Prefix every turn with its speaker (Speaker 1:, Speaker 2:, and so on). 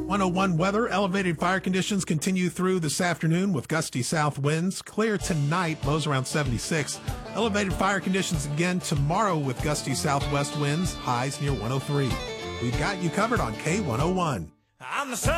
Speaker 1: 101 weather. Elevated fire conditions continue through this afternoon with gusty south winds. Clear tonight, lows around 76. Elevated fire conditions again tomorrow with gusty southwest winds, highs near 103. We've got you covered on K101.